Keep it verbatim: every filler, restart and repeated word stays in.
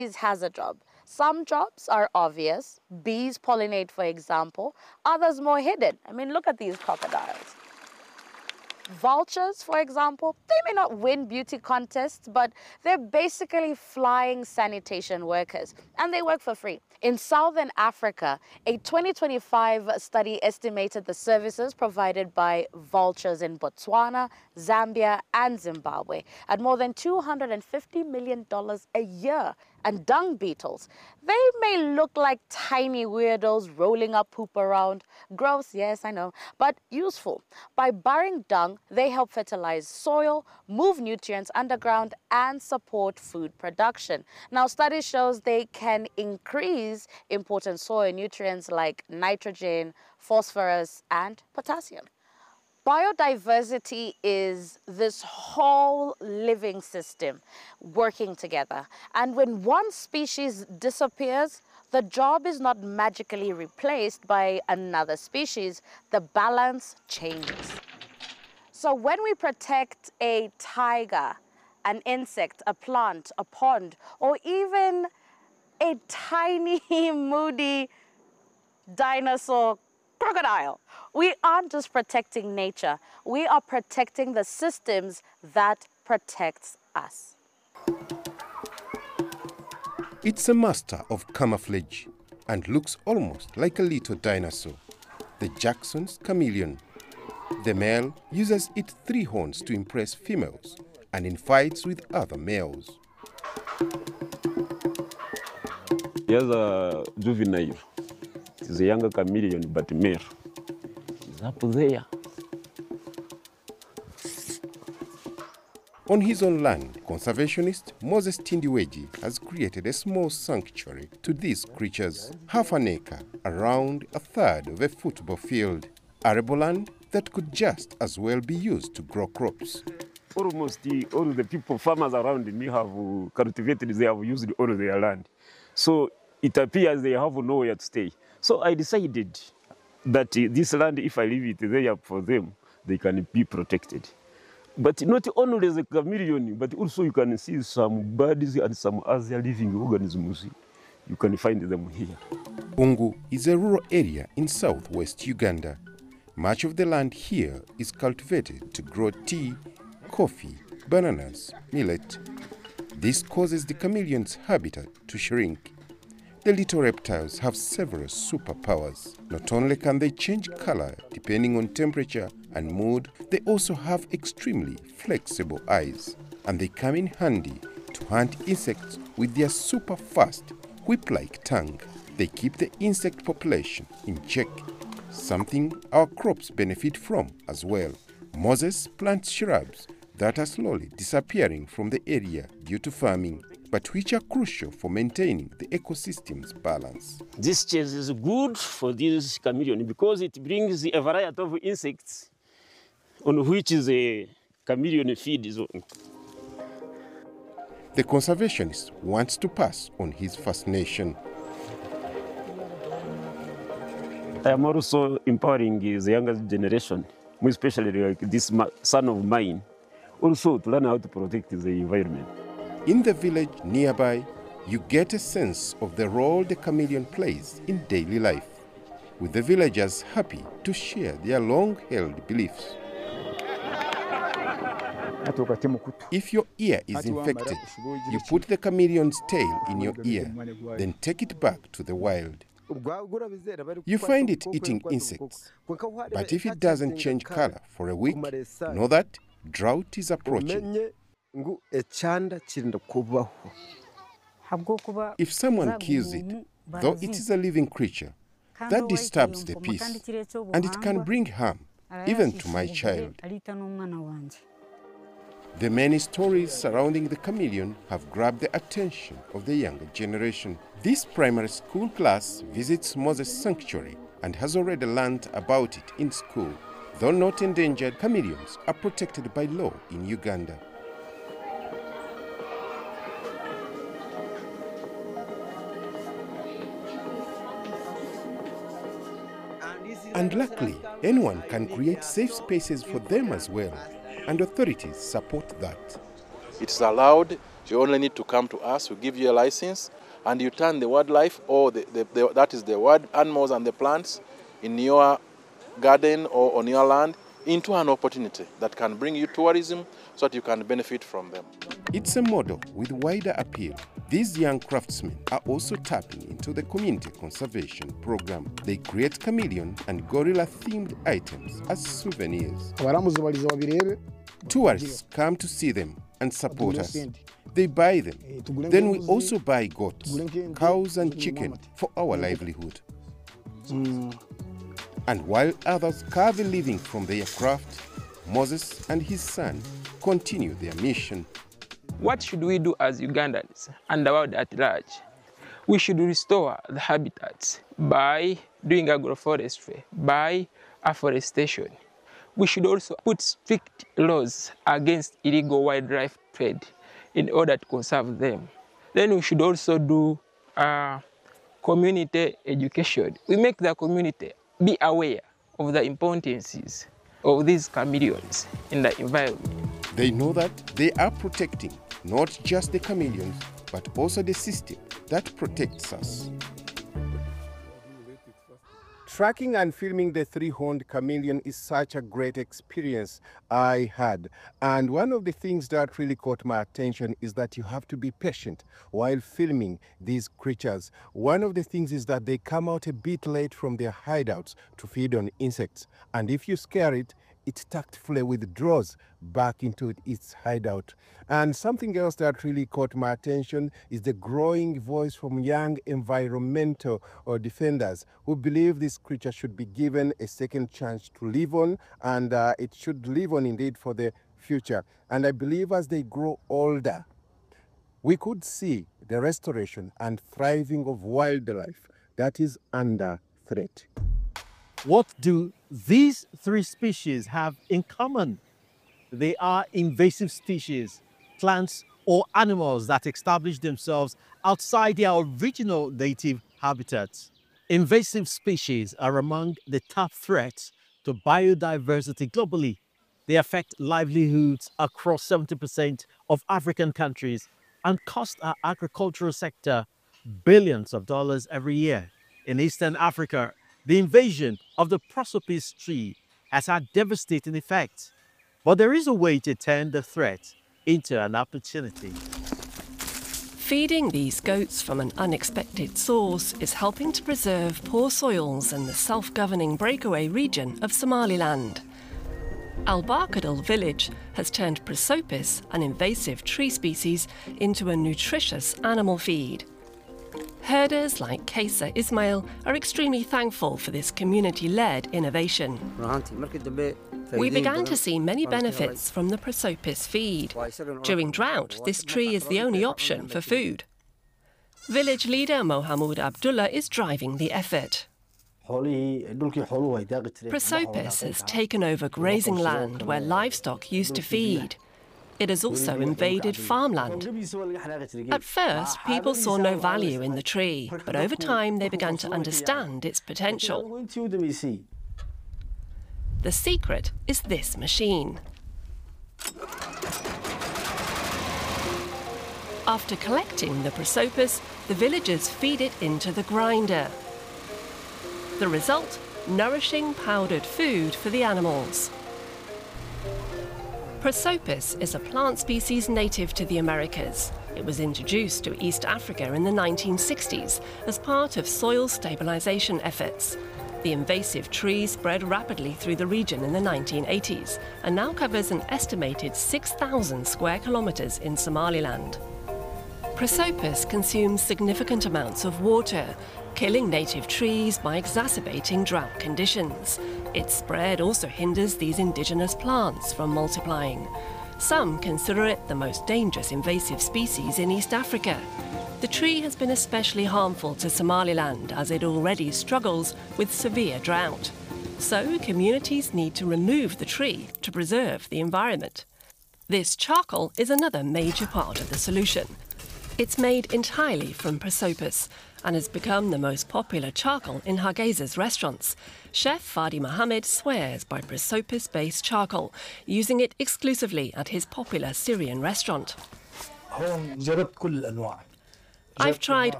has a job. Some jobs are obvious. Bees pollinate, for example. Others more hidden. I mean, look at these crocodiles. Vultures, for example, they may not win beauty contests, but they're basically flying sanitation workers, and they work for free. In Southern Africa, a twenty twenty-five study estimated the services provided by vultures in Botswana, Zambia, and Zimbabwe at more than two hundred fifty million dollars a year. And dung beetles, they may look like tiny weirdos rolling up poop around. Gross, yes, I know, but useful. By burying dung, they help fertilize soil, move nutrients underground, and support food production. Now, studies shows they can increase important soil nutrients like nitrogen, phosphorus, and potassium. Biodiversity is this whole living system working together. And when one species disappears, the job is not magically replaced by another species. The balance changes. So when we protect a tiger, an insect, a plant, a pond, or even a tiny, moody dinosaur crocodile, we aren't just protecting nature, we are protecting the systems that protects us. It's a master of camouflage and looks almost like a little dinosaur, the Jackson's chameleon. The male uses its three horns to impress females and in fights with other males. Here's a juvenile. It is a younger chameleon, but male. He's up there. On his own land, conservationist Moses Tindiweji has created a small sanctuary to these creatures, half an acre, around a third of a football field, arable land that could just as well be used to grow crops. Almost the, all the people, farmers around me have cultivated, they have used all their land. So it appears they have nowhere to stay. So I decided that this land, if I leave it there for them, they can be protected. But not only the chameleon, but also you can see some birds and some other living organisms. You can find them here. Ungu is a rural area in southwest Uganda. Much of the land here is cultivated to grow tea, coffee, bananas, millet. This causes the chameleon's habitat to shrink. The little reptiles have several superpowers. Not only can they change color depending on temperature and mood, they also have extremely flexible eyes. And they come in handy to hunt insects with their super fast, whip-like tongue. They keep the insect population in check, something our crops benefit from as well. Moses plants shrubs that are slowly disappearing from the area due to farming, but which are crucial for maintaining the ecosystem's balance. This chase is good for this chameleon because it brings a variety of insects on which the chameleon feeds on. The conservationist wants to pass on his fascination. I am also empowering the younger generation, more especially like this son of mine, also to learn how to protect the environment. In the village nearby, you get a sense of the role the chameleon plays in daily life, with the villagers happy to share their long-held beliefs. If your ear is infected, you put the chameleon's tail in your ear, then take it back to the wild. You find it eating insects, but if it doesn't change color for a week, know that drought is approaching. If someone kills it, though it is a living creature, that disturbs the peace, and it can bring harm, even to my child. The many stories surrounding the chameleon have grabbed the attention of the younger generation. This primary school class visits Moses Sanctuary and has already learned about it in school. Though not endangered, chameleons are protected by law in Uganda. And luckily, anyone can create safe spaces for them as well, and authorities support that. It's allowed You only need to come to us, we give you a license, and you turn the wildlife, or the, the, the, that is the wild animals and the plants in your garden or on your land, into an opportunity that can bring you tourism so that you can benefit from them. It's a model with wider appeal. These young craftsmen are also tapping into the community conservation program. They create chameleon and gorilla-themed items as souvenirs. Tourists come to see them and support us. They buy them. Then we also buy goats, cows and chicken for our livelihood. Mm. And while others carve a living from their craft, Moses and his son continue their mission. What should we do as Ugandans and the world at large? We should restore the habitats by doing agroforestry, by afforestation. We should also put strict laws against illegal wildlife trade in order to conserve them. Then we should also do uh, community education. We make the community be aware of the importances of these chameleons in the environment. They know that they are protecting not just the chameleons, but also the system that protects us. Tracking and filming the three-horned chameleon is such a great experience I had. And one of the things that really caught my attention is that you have to be patient while filming these creatures. One of the things is that they come out a bit late from their hideouts to feed on insects. And if you scare it, it tactfully withdraws back into its hideout. And something else that really caught my attention is the growing voice from young environmental or defenders who believe this creature should be given a second chance to live on, and uh, it should live on indeed for the future. And I believe as they grow older, we could see the restoration and thriving of wildlife that is under threat. What do these three species have in common? They are invasive species, plants or animals that establish themselves outside their original native habitats. Invasive species are among the top threats to biodiversity globally. They affect livelihoods across seventy percent of African countries and cost our agricultural sector billions of dollars every year. In Eastern Africa, the invasion of the prosopis tree has had devastating effects, but there is a way to turn the threat into an opportunity. Feeding these goats from an unexpected source is helping to preserve poor soils in the self-governing breakaway region of Somaliland. Al Barkadal village has turned prosopis, an invasive tree species, into a nutritious animal feed. Herders like Kaisa Ismail are extremely thankful for this community-led innovation. We began to see many benefits from the prosopis feed. During drought, this tree is the only option for food. Village leader Mohammed Abdullah is driving the effort. Prosopis has taken over grazing land where livestock used to feed. It has also invaded farmland. At first, people saw no value in the tree, but over time they began to understand its potential. The secret is this machine. After collecting the prosopis, the villagers feed it into the grinder. The result? Nourishing powdered food for the animals. Prosopis is a plant species native to the Americas. It was introduced to East Africa in the nineteen sixties as part of soil stabilization efforts. The invasive tree spread rapidly through the region in the nineteen eighties and now covers an estimated six thousand square kilometers in Somaliland. Prosopis consumes significant amounts of water, killing native trees by exacerbating drought conditions. Its spread also hinders these indigenous plants from multiplying. Some consider it the most dangerous invasive species in East Africa. The tree has been especially harmful to Somaliland as it already struggles with severe drought. So communities need to remove the tree to preserve the environment. This charcoal is another major part of the solution. It's made entirely from prosopis and has become the most popular charcoal in Hargeysa's restaurants. Chef Fadi Mohammed swears by prosopis-based charcoal, using it exclusively at his popular Syrian restaurant. I've tried